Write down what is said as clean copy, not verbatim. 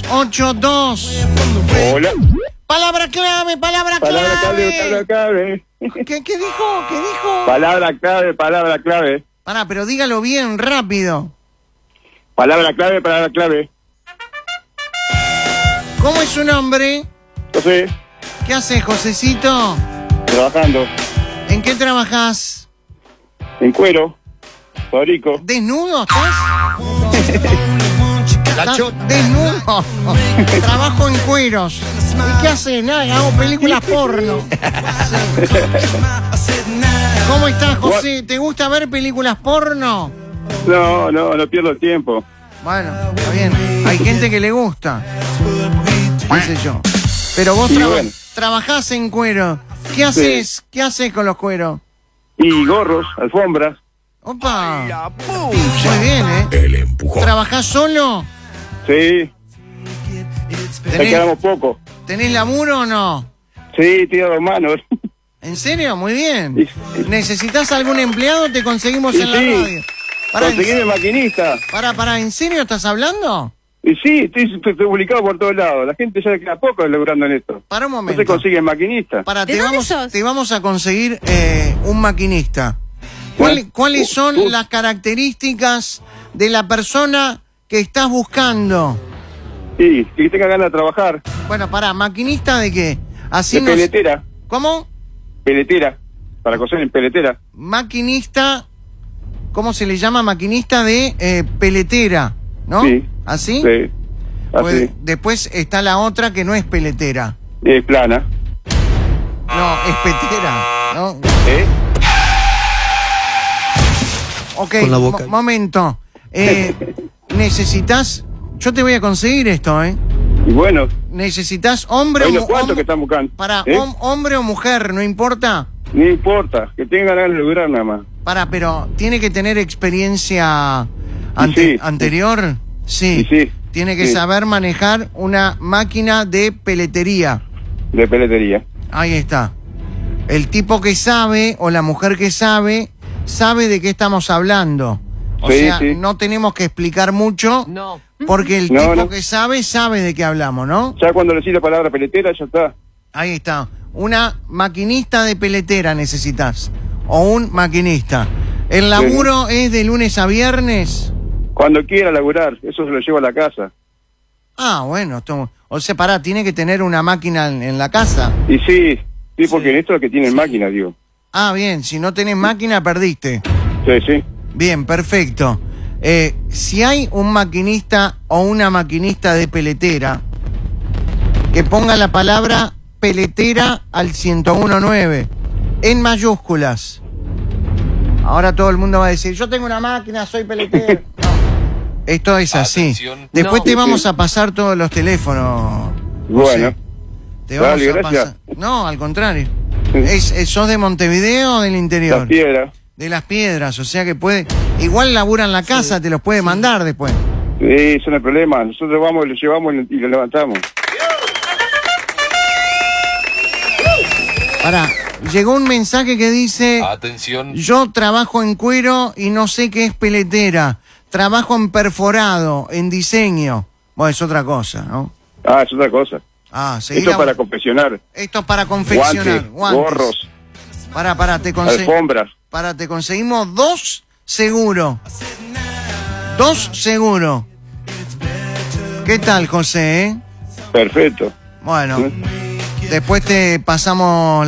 382. Hola. Palabra clave. Palabra clave. ¿Qué dijo? Palabra clave. Pará, pero dígalo bien, rápido. Palabra clave. ¿Cómo es su nombre? José, ¿Qué haces, Josecito? trabajando. ¿En qué trabajás? En cuero. Fabrico. ¿Desnudo estás? ¿Estás desnudo? Trabajo en cueros. ¿Y qué haces? Nada, hago películas porno. ¿Cómo estás, José? ¿Te gusta ver películas porno? No pierdo el tiempo. Bueno, está bien. Hay gente que le gusta. ¿Qué sé yo? Pero vos bueno. trabajás en cuero. ¿Qué haces? Sí. ¿Qué haces con los cueros? Y gorros, alfombras. Opa. Muy bien, ¿eh? El empujón. ¿Trabajás solo? Sí. Ya quedamos poco. ¿Tenés laburo o no? Sí, tío, hermano. ¿En serio? Muy bien. Sí. ¿Necesitas algún empleado? Te conseguimos Sí, en la sí. radio. Conseguime maquinista. ¿En serio estás hablando? Y sí, estoy publicado por todos lados. La gente ya queda poco laburando en esto. Para un No momento. se consigue maquinista. Te vamos a conseguir un maquinista. ¿Cuáles son las características de la persona que estás buscando? Sí, que tenga ganas de trabajar. Bueno, ¿maquinista de qué? Así De peletera. ¿Cómo? Peletera. Para coser en peletera. Maquinista, ¿cómo se le llama? Maquinista de peletera, ¿no? Sí. ¿Así? Sí. Así. Después está la otra que no es peletera. Es plana. No, es petera, ¿no? Ok, Con la boca. Momento. Necesitas... Yo te voy a conseguir esto, ¿eh? Y bueno, Necesitas hombre hay o unos cuantos que están buscando. hombre o mujer, no importa. No importa, que tenga ganas de lograr nada más. Pero tiene que tener experiencia Sí. anterior. Sí. Sí. Tiene que saber manejar una máquina de peletería. De peletería. Ahí está. El tipo que sabe o la mujer que sabe de qué estamos hablando. O sea, no tenemos que explicar mucho. No. Porque el tipo que sabe de qué hablamos, ¿no? Ya cuando decís la palabra peletera, ya está. Ahí está. Una maquinista de peletera necesitas. O un maquinista. ¿El laburo es de lunes a viernes? Cuando quiera laburar, eso se lo llevo a la casa. Ah, bueno. O sea, tiene que tener una máquina en la casa. Y sí, porque en esto es que tienen máquina, digo. Ah, bien. Si no tenés máquina, perdiste. Sí. Bien, perfecto. Si hay un maquinista o una maquinista de peletera, que ponga la palabra peletera al 1019 en mayúsculas. Ahora todo el mundo va a decir, yo tengo una máquina, soy peletero. No, esto es así. Atención. Después No. te vamos a pasar todos los teléfonos. Bueno. José. Te vamos Dale, a gracias. pasar. No, al contrario. ¿Sos de Montevideo o del interior? Las piedras. De Las Piedras, o sea que puede... Igual labura en la casa, te los puede mandar después. Sí, eso no es problema. Nosotros vamos, lo llevamos y lo levantamos. Llegó un mensaje que dice... Atención. Yo trabajo en cuero y no sé qué es peletera. Trabajo en perforado, en diseño. Bueno, es otra cosa, ¿no? Ah, es otra cosa. Seguí Esto es para confeccionar. Esto es para confeccionar. Guantes, gorros, Alfombras. Te conseguimos 2 seguro. 2 seguro. ¿Qué tal, José? Perfecto. Bueno, después te pasamos